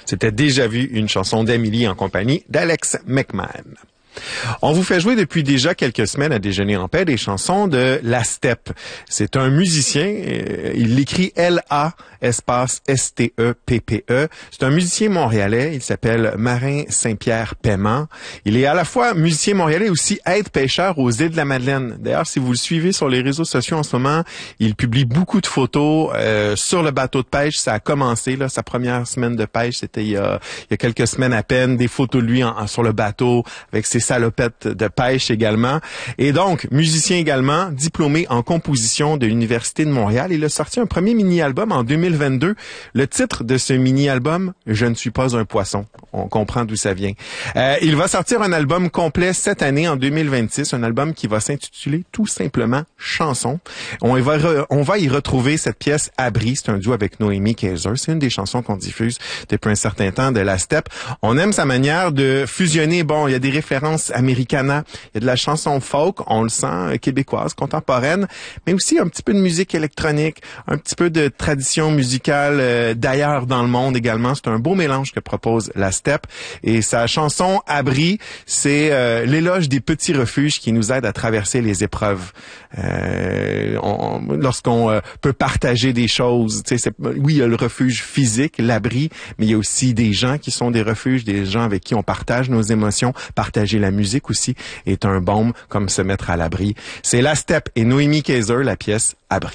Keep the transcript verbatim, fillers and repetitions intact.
C'était Déjà vu, une chanson d'Amélie en compagnie d'Alex McMahon. On vous fait jouer depuis déjà quelques semaines à Déjeuner en paix des chansons de La Steppe. C'est un musicien, il l'écrit L A espace S T E P P E. C'est un musicien montréalais, il s'appelle Marin Saint-Pierre Paiement. Il est à la fois musicien montréalais et aussi aide-pêcheur aux îles de la Madeleine. D'ailleurs, si vous le suivez sur les réseaux sociaux en ce moment, il publie beaucoup de photos euh, sur le bateau de pêche. Ça a commencé, là, sa première semaine de pêche, c'était il y a, il y a quelques semaines à peine, des photos de lui en, en, sur le bateau avec ses salopettes de pêche également. Et donc, musicien également, diplômé en composition de l'Université de Montréal. Il a sorti un premier mini-album en deux mille vingt-deux. Le titre de ce mini-album, « Je ne suis pas un poisson ». On comprend d'où ça vient. Euh, il va sortir un album complet cette année, en deux mille vingt-six, un album qui va s'intituler tout simplement « Chansons ». On va, re, on va y retrouver cette pièce « Abri ». C'est un duo avec Noémie Kaiser. C'est une des chansons qu'on diffuse depuis un certain temps de La Steppe. On aime sa manière de fusionner. Bon, il y a des références americana, il y a de la chanson folk, on le sent, québécoise, contemporaine, mais aussi un petit peu de musique électronique, un petit peu de tradition musicale euh, d'ailleurs dans le monde également. C'est un beau mélange que propose La Steppe. Et sa chanson « Abri », c'est euh, l'éloge des petits refuges qui nous aident à traverser les épreuves. Euh, on, lorsqu'on euh, peut partager des choses, tu sais, oui, il y a le refuge physique, l'abri, mais il y a aussi des gens qui sont des refuges, des gens avec qui on partage nos émotions. Partager la musique aussi est un baume comme se mettre à l'abri. C'est La Steppe et Noémie Kaiser, la pièce « Abri ».